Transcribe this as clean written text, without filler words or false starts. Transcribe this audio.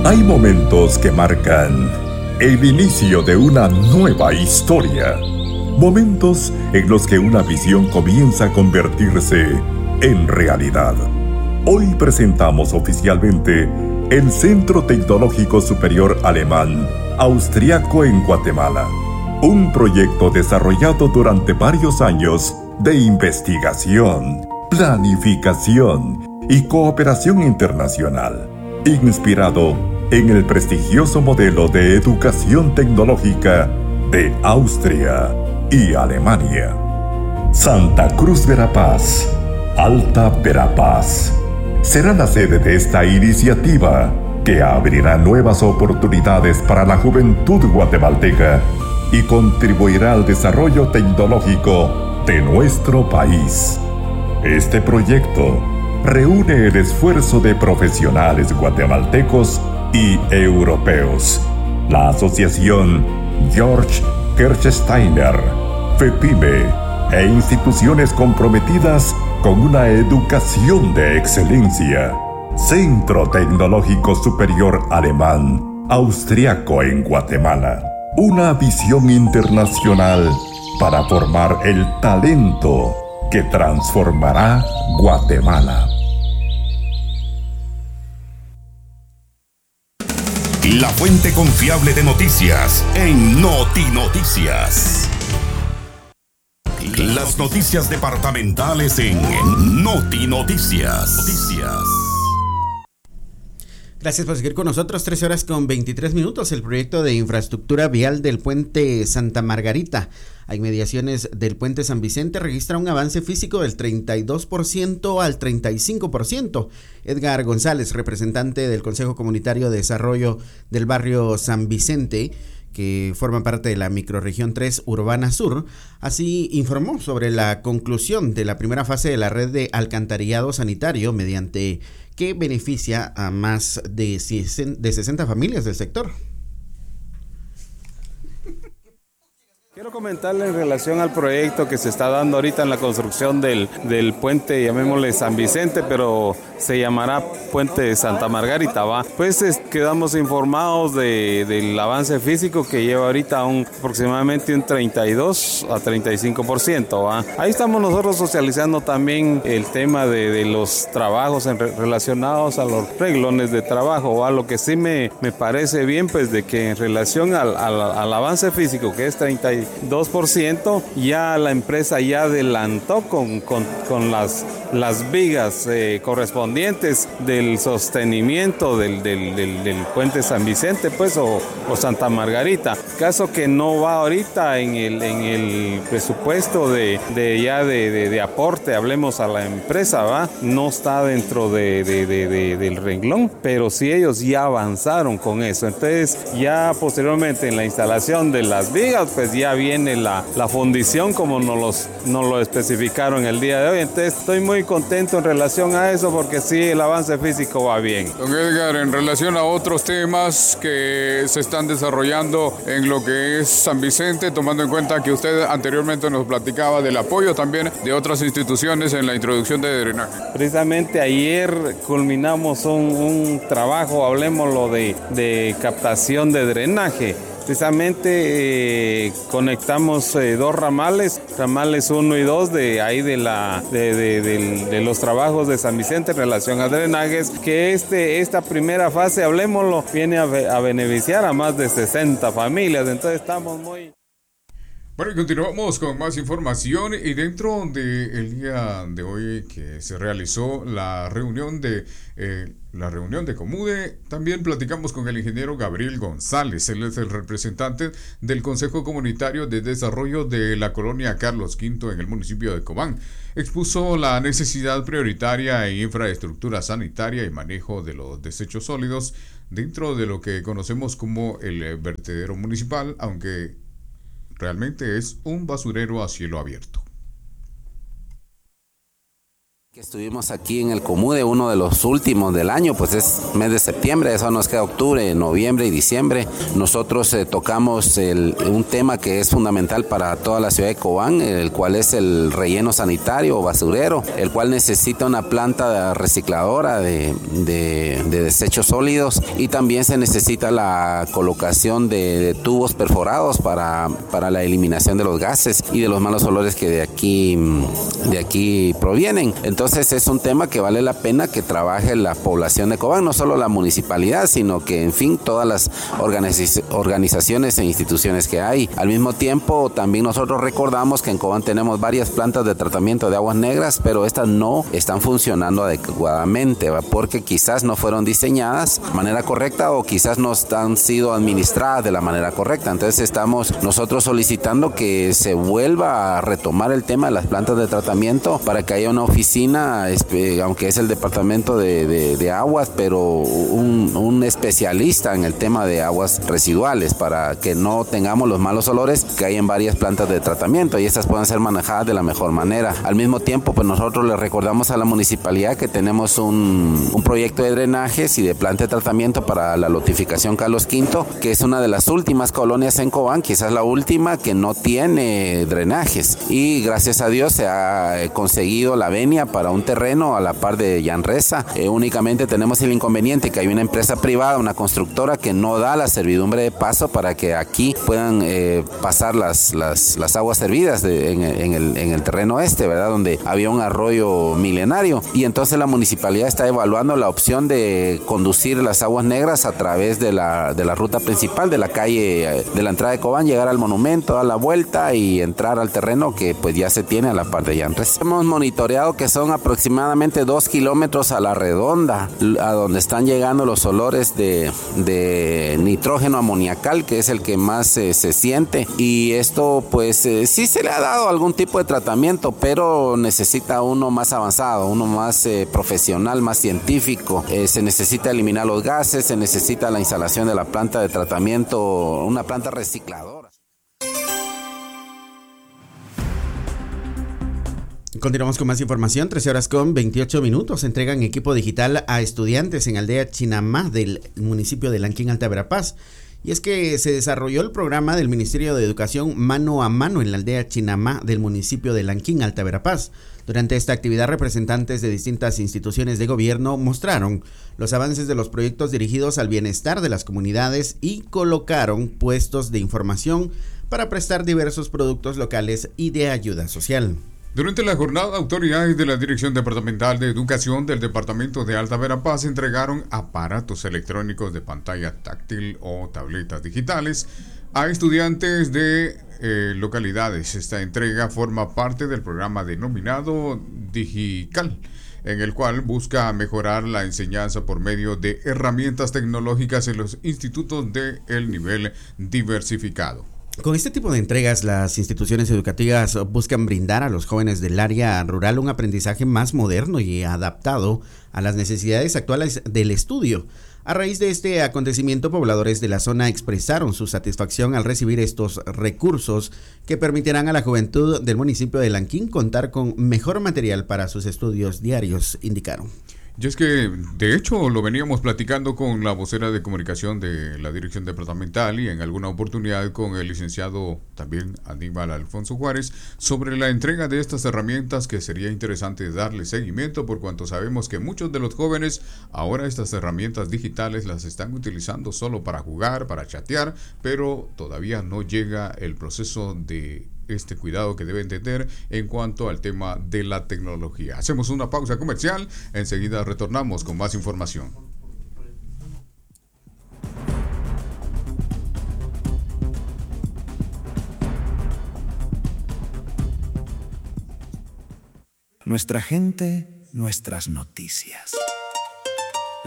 Hay momentos que marcan el inicio de una nueva historia. Momentos en los que una visión comienza a convertirse en realidad. Hoy presentamos oficialmente el Centro Tecnológico Superior Alemán Austriaco en Guatemala. Un proyecto desarrollado durante varios años de investigación, planificación y cooperación internacional, inspirado en el prestigioso modelo de educación tecnológica de Austria y Alemania. Santa Cruz Verapaz, Alta Verapaz, será la sede de esta iniciativa que abrirá nuevas oportunidades para la juventud guatemalteca y contribuirá al desarrollo tecnológico de nuestro país. Este proyecto reúne el esfuerzo de profesionales guatemaltecos y europeos, la Asociación Georg Kirchsteiner, FEPIME e instituciones comprometidas con una educación de excelencia. Centro Tecnológico Superior Alemán Austriaco en Guatemala. Una visión internacional para formar el talento que transformará Guatemala. La fuente confiable de noticias en Noti Noticias. Las noticias departamentales en Noti Noticias. Gracias por seguir con nosotros. 13 horas con 23 minutos. El proyecto de infraestructura vial del puente Santa Margarita a inmediaciones del puente San Vicente registra un avance físico del 32% al 35%. Edgar González, representante del Consejo Comunitario de Desarrollo del barrio San Vicente, que forma parte de la microrregión 3 Urbana Sur, así informó sobre la conclusión de la primera fase de la red de alcantarillado sanitario, mediante que beneficia a más de 60 familias del sector. Quiero comentarle en relación al proyecto que se está dando ahorita en la construcción del puente, llamémosle San Vicente, pero se llamará puente Santa Margarita, ¿va? Pues quedamos informados del avance físico que lleva ahorita aproximadamente un 32 a 35%, ¿va? Ahí estamos nosotros socializando también el tema de los trabajos relacionados a los reglones de trabajo, ¿va? Lo que sí me parece bien, pues de que en relación al avance físico, que es 32%, ya la empresa ya adelantó con las vigas correspondientes del sostenimiento del puente San Vicente, pues, o Santa Margarita. Caso que no va ahorita en el presupuesto de aporte, hablemos a la empresa, ¿va? No está dentro del renglón, pero sí ellos ya avanzaron con eso. Entonces, ya posteriormente en la instalación de las vigas, pues ya viene la fundición como nos lo especificaron el día de hoy. Entonces estoy muy contento en relación a eso porque sí, el avance físico va bien. Don Edgar, en relación a otros temas que se están desarrollando en lo que es San Vicente, tomando en cuenta que usted anteriormente nos platicaba del apoyo también de otras instituciones en la introducción de drenaje. Precisamente ayer culminamos un trabajo, hablemoslo de captación de drenaje. Precisamente conectamos dos ramales 1 y 2 de los trabajos de San Vicente en relación a drenajes, que esta primera fase, hablemoslo, viene a beneficiar a más de 60 familias, entonces estamos muy... Bueno, y continuamos con más información y dentro del día de hoy que se realizó la reunión de Comude, también platicamos con el ingeniero Gabriel González. Él es el representante del Consejo Comunitario de Desarrollo de la Colonia Carlos V en el municipio de Cobán. Expuso la necesidad prioritaria en infraestructura sanitaria y manejo de los desechos sólidos dentro de lo que conocemos como el vertedero municipal, aunque realmente es un basurero a cielo abierto. Estuvimos aquí en el Comude, uno de los últimos del año, pues es mes de septiembre, eso nos queda octubre, noviembre y diciembre. Nosotros tocamos un tema que es fundamental para toda la ciudad de Cobán, el cual es el relleno sanitario o basurero, el cual necesita una planta recicladora de desechos sólidos, y también se necesita la colocación de tubos perforados para la eliminación de los gases y de los malos olores que de aquí provienen. Entonces es un tema que vale la pena que trabaje la población de Cobán, no solo la municipalidad, sino que en fin todas las organizaciones e instituciones que hay. Al mismo tiempo también nosotros recordamos que en Cobán tenemos varias plantas de tratamiento de aguas negras, pero estas no están funcionando adecuadamente, ¿va? Porque quizás no fueron diseñadas de manera correcta o quizás no han sido administradas de la manera correcta. Entonces estamos nosotros solicitando que se vuelva a retomar el tema de las plantas de tratamiento para que haya una oficina, aunque es el departamento de aguas, pero un especialista en el tema de aguas residuales para que no tengamos los malos olores que hay en varias plantas de tratamiento y estas puedan ser manejadas de la mejor manera. Al mismo tiempo, pues nosotros le recordamos a la municipalidad que tenemos un proyecto de drenajes y de planta de tratamiento para la lotificación Carlos V, que es una de las últimas colonias en Cobán, quizás la última que no tiene drenajes, y gracias a Dios se ha conseguido la venia para un terreno a la par de Yanresa. Únicamente tenemos el inconveniente que hay una empresa privada, una constructora que no da la servidumbre de paso para que aquí puedan pasar las aguas servidas en el terreno ¿verdad? Donde había un arroyo milenario, y entonces la municipalidad está evaluando la opción de conducir las aguas negras a través de la ruta principal de la calle de la entrada de Cobán, llegar al monumento, dar la vuelta y entrar al terreno que pues ya se tiene a la par de Yanresa. Hemos monitoreado que son aproximadamente 2 kilómetros a la redonda, a donde están llegando los olores de nitrógeno amoniacal, que es el que más se siente, y esto pues sí se le ha dado algún tipo de tratamiento, pero necesita uno más avanzado, uno más profesional, más científico. Se necesita eliminar los gases, se necesita la instalación de la planta de tratamiento, una planta recicladora. Continuamos con más información. 13:28. Entregan equipo digital a estudiantes en Aldea Chinamá del municipio de Lanquín, Alta Verapaz. Y es que se desarrolló el programa del Ministerio de Educación Mano a Mano en la Aldea Chinamá del municipio de Lanquín, Alta Verapaz. Durante esta actividad, representantes de distintas instituciones de gobierno mostraron los avances de los proyectos dirigidos al bienestar de las comunidades y colocaron puestos de información para prestar diversos productos locales y de ayuda social. Durante la jornada, autoridades de la Dirección Departamental de Educación del Departamento de Alta Verapaz entregaron aparatos electrónicos de pantalla táctil o tabletas digitales a estudiantes de localidades. Esta entrega forma parte del programa denominado Digical, en el cual busca mejorar la enseñanza por medio de herramientas tecnológicas en los institutos del nivel diversificado. Con este tipo de entregas, las instituciones educativas buscan brindar a los jóvenes del área rural un aprendizaje más moderno y adaptado a las necesidades actuales del estudio. A raíz de este acontecimiento, pobladores de la zona expresaron su satisfacción al recibir estos recursos que permitirán a la juventud del municipio de Lanquín contar con mejor material para sus estudios diarios, indicaron. Y es que, de hecho, lo veníamos platicando con la vocera de comunicación de la Dirección Departamental y en alguna oportunidad con el licenciado también Aníbal Alfonso Juárez sobre la entrega de estas herramientas, que sería interesante darle seguimiento por cuanto sabemos que muchos de los jóvenes ahora estas herramientas digitales las están utilizando solo para jugar, para chatear, pero todavía no llega el proceso de este cuidado que deben tener en cuanto al tema de la tecnología. Hacemos una pausa comercial, enseguida retornamos con más información. Nuestra gente, nuestras noticias.